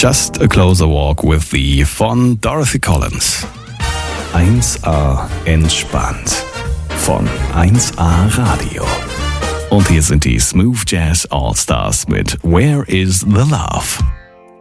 Just a Closer Walk with Thee von Dorothy Collins. 1A entspannt von 1A Radio. Und hier sind die Smooth Jazz All-Stars mit Where is the Love?